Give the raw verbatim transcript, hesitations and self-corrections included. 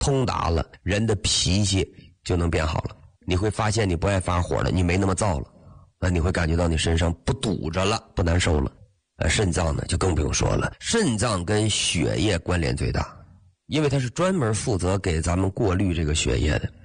通达了，人的脾气就能变好了。你会发现你不爱发火了，你没那么燥了，啊，你会感觉到你身上不堵着了，不难受了。呃，肾脏呢就更不用说了，肾脏跟血液关联最大，因为它是专门负责给咱们过滤这个血液的。